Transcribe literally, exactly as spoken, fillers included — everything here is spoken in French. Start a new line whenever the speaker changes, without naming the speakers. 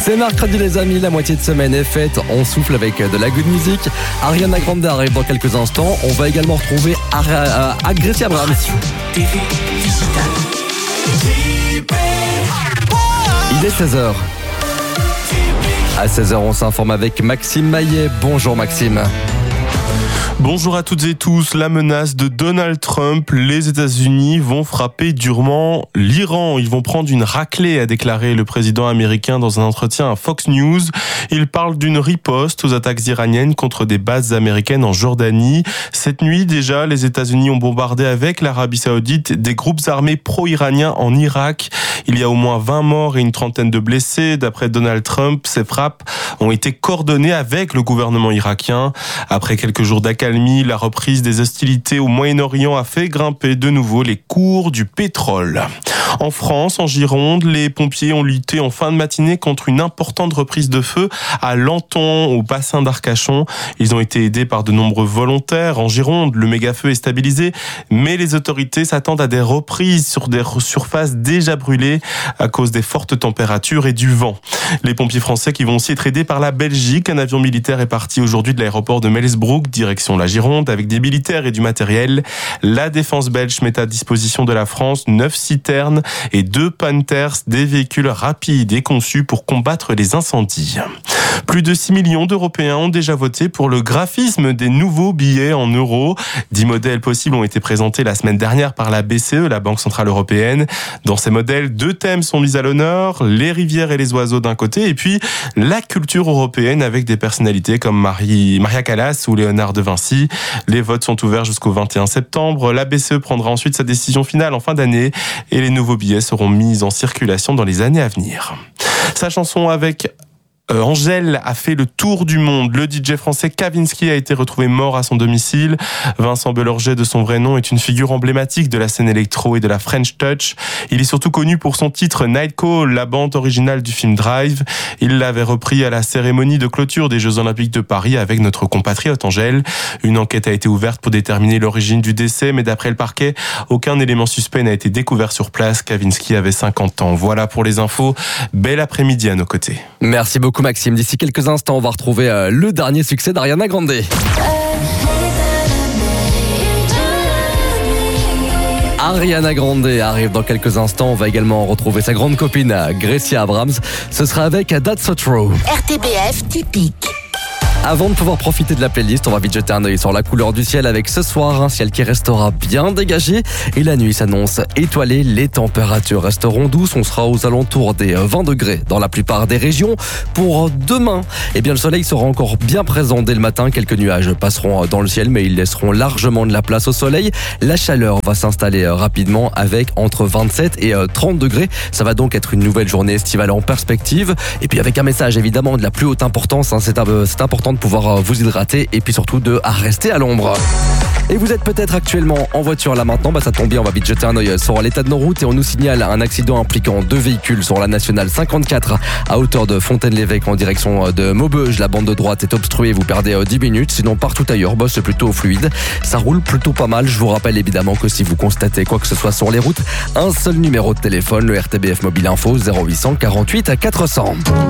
C'est mercredi les amis, la moitié de semaine est faite, on souffle avec de la good music. Ariana Grande arrive dans quelques instants, on va également retrouver Ar- Ar- Gracie Abrams. Il est seize heures. À seize heures, on s'informe avec Maxime Maillet. Bonjour Maxime.
Bonjour à toutes et tous. La menace de Donald Trump, les États-Unis vont frapper durement l'Iran. Ils vont prendre une raclée, a déclaré le président américain dans un entretien à Fox News. Il parle d'une riposte aux attaques iraniennes contre des bases américaines en Jordanie. Cette nuit, déjà, les États-Unis ont bombardé avec l'Arabie Saoudite des groupes armés pro-iraniens en Irak. Il y a au moins vingt morts et une trentaine de blessés. D'après Donald Trump, ces frappes ont été coordonnées avec le gouvernement irakien. Après quelques jours d'accalmie, la reprise des hostilités au Moyen-Orient a fait grimper de nouveau les cours du pétrole. En France, en Gironde, les pompiers ont lutté en fin de matinée contre une importante reprise de feu à Lanton, au bassin d'Arcachon. Ils ont été aidés par de nombreux volontaires. En Gironde, le méga-feu est stabilisé, mais les autorités s'attendent à des reprises sur des surfaces déjà brûlées à cause des fortes températures et du vent. Les pompiers français qui vont aussi être aidés par la Belgique. Un avion militaire est parti aujourd'hui de l'aéroport de Melsbroek, direction la Gironde, avec des militaires et du matériel. La défense belge met à disposition de la France neuf citernes et deux Panthers, des véhicules rapides et conçus pour combattre les incendies. Plus de six millions d'Européens ont déjà voté pour le graphisme des nouveaux billets en euros. dix modèles possibles ont été présentés la semaine dernière par la B C E, la Banque Centrale Européenne. Dans ces modèles, deux thèmes sont mis à l'honneur, les rivières et les oiseaux d'un côté, et puis la culture européenne avec des personnalités comme Marie, Maria Callas ou Léonard de Vinci. Les votes sont ouverts jusqu'au vingt et un septembre. La B C E prendra ensuite sa décision finale en fin d'année et les nouveaux billets seront mis en circulation dans les années à venir. Sa chanson avec Euh, Angèle a fait le tour du monde. Le D J français Kavinsky a été retrouvé mort à son domicile. Vincent Belorget, de son vrai nom, est une figure emblématique de la scène électro et de la French Touch. Il est surtout connu pour son titre Night Call, la bande originale du film Drive. Il l'avait repris à la cérémonie de clôture des Jeux Olympiques de Paris avec notre compatriote Angèle. Une enquête a été ouverte pour déterminer l'origine du décès, mais d'après le parquet, aucun élément suspect n'a été découvert sur place. Kavinsky avait cinquante ans. Voilà pour les infos. Bel après-midi à nos côtés.
Merci beaucoup Maxime. D'ici quelques instants, on va retrouver euh, le dernier succès d'Ariana Grande. Ariana Grande arrive dans quelques instants. On va également retrouver sa grande copine Gracie Abrams. Ce sera avec That's So True.
R T B F typique.
Avant de pouvoir profiter de la playlist, on va vite jeter un œil sur la couleur du ciel avec ce soir un ciel qui restera bien dégagé et la nuit s'annonce étoilée. Les températures resteront douces, on sera aux alentours des vingt degrés dans la plupart des régions. Pour demain, eh bien le soleil sera encore bien présent dès le matin. Quelques nuages passeront dans le ciel, mais ils laisseront largement de la place au soleil. La chaleur va s'installer rapidement avec entre vingt-sept et trente degrés. Ça va donc être une nouvelle journée estivale en perspective. Et puis avec un message évidemment de la plus haute importance, hein, c'est, c'est important de pouvoir vous hydrater et puis surtout de rester à l'ombre. Et vous êtes peut-être actuellement en voiture là maintenant, bah ça tombe bien, on va vite jeter un œil sur l'état de nos routes et on nous signale un accident impliquant deux véhicules sur la nationale cinquante-quatre à hauteur de Fontaine-l'Évêque en direction de Maubeuge. La bande de droite est obstruée, vous perdez dix minutes, sinon partout ailleurs, bah c'est plutôt fluide. Ça roule plutôt pas mal. Je vous rappelle évidemment que si vous constatez quoi que ce soit sur les routes, un seul numéro de téléphone, le R T B F Mobile Info zéro huit cent quarante-huit à quatre cents.